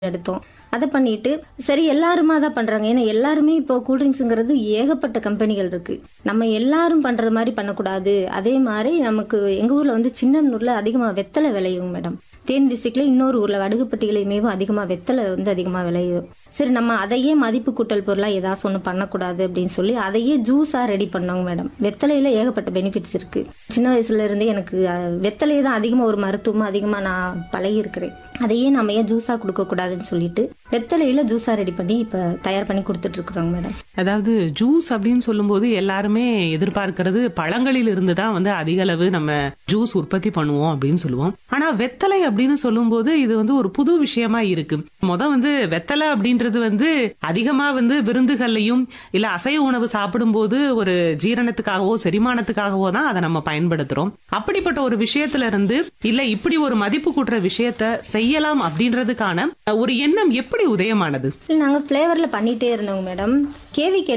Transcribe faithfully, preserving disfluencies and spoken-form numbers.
எடுத்தோம். அதை பண்ணிட்டு சரி எல்லாருமா தான் பண்றாங்க. ஏன்னா எல்லாருமே இப்போ கூல்ட்ரிங்க்ஸ்ங்கிறது ஏகப்பட்ட கம்பெனிகள் இருக்கு. நம்ம எல்லாரும் பண்ற மாதிரி பண்ணக்கூடாது. அதே மாதிரி நமக்கு எங்க ஊர்ல வந்து சின்னமனூர்ல அதிகமா வெத்தலை விளையும் மேடம். தேனி டிஸ்ட்ரிக்ட்ல இன்னொரு ஊர்ல வடுகுப்பட்டியிலையுமேவும் அதிகமா வெத்தலை வந்து அதிகமா விளையும். சரி நம்ம அதையே மதிப்பு கூட்டல் பொருளா ஏதாச்சும் ஒண்ணு பண்ணக்கூடாது அப்படின்னு சொல்லி அதையே ஜூஸா ரெடி பண்ணோங்க மேடம். வெத்தலையில ஏகப்பட்ட பெனிஃபிட்ஸ் இருக்கு. சின்ன வயசுல இருந்தே எனக்கு அஹ், வெத்தலையை தான் அதிகமா ஒரு மருத்துவமா அதிகமா நான் பழகி இருக்கிறேன். அதையே நம்ம ஏன் ஜூஸா கொடுக்க கூடாதுன்னு சொல்லிட்டு வெத்தலையில ஜூஸா ரெடி பண்ணி இப்ப தயார் பண்ணி கொடுத்துட்டு இருக்கிறோங்க மேடம். அதாவது ஜூஸ் அப்படின்னு சொல்லும்போது எல்லாருமே எதிர்பார்க்கிறது பழங்களில் இருந்து தான் வந்து அதிக அளவு நம்ம ஜூஸ் உற்பத்தி பண்ணுவோம் அப்படின்னு சொல்லுவோம். ஆனா வெத்தலை அப்படின்னு சொல்லும்போது இது வந்து ஒரு புது விஷயமா இருக்கு. முத வந்து வெத்தலை அப்படின்றது வந்து அதிகமா வந்து விருந்துகள்லையும் இல்ல அசைவ உணவு சாப்பிடும்போது ஒரு ஜீரணத்துக்காகவோ செரிமானத்துக்காகவோ தான் அதை நம்ம பயன்படுத்துறோம். அப்படிப்பட்ட ஒரு விஷயத்துல இருந்து இல்ல இப்படி ஒரு மதிப்பு கூட்டுற விஷயத்த செய்யலாம் அப்படின்றதுக்கான ஒரு எண்ணம் எப்படி உதயமானது? நாங்க பிளேவர்ல பண்ணிட்டே இருந்தோங்க மேடம். கேவி